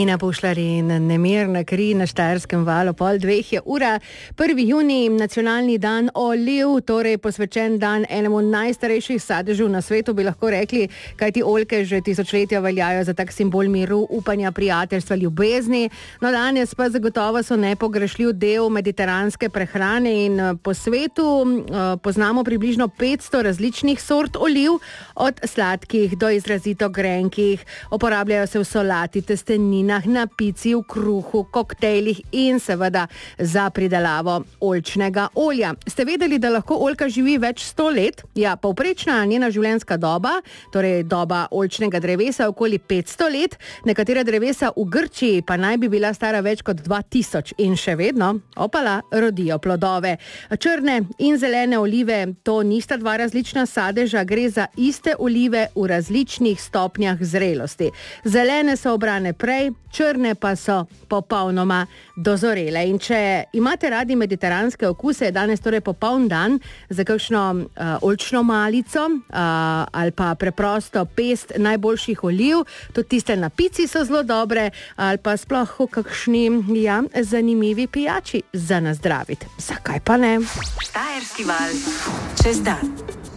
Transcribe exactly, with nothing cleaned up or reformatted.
Mina Pušlar in nemirna kri na Štajerskem valu. Pol dveh je ura. prvi junij, nacionalni dan oliv, torej posvečen dan enemu najstarejših sadežev na svetu, bi lahko rekli, kajti oljke že tisočletja veljajo za tak simbol miru, upanja, prijateljstva, ljubezni. No, danes pa zagotovo so nepogrešljiv del mediteranske prehrane in po svetu uh, poznamo približno petsto različnih sort oliv, od sladkih do izrazito grenkih. Uporabljajo se v solati, testeninah, na pici, v kruhu, koktejlih in seveda za pridelavo oljčnega olja. Ste vedeli, da lahko oljka živi več sto let? Ja, povprečna njena življenjska doba, torej doba oljčnega drevesa, okoli petsto let, nekatera drevesa v Grčiji pa naj bi bila stara več kot dva tisoč in še vedno, opala, rodijo plodove. Črne in zelene olive, to nista dva različna sadeža, gre za iste olive v različnih stopnjah zrelosti. Zelene so obrane prej, črne pa so popolnoma dozorele. In če imate radi mediteranske okuse, je danes torej popoln dan za kakšno uh, oljčno malico uh, ali pa preprosto pest najboljših oliv. Tudi tiste na pici so zelo dobre ali pa sploh v kakšni ja, zanimivi pijači za nazdraviti. Zakaj pa ne? Štajerski val čez dan.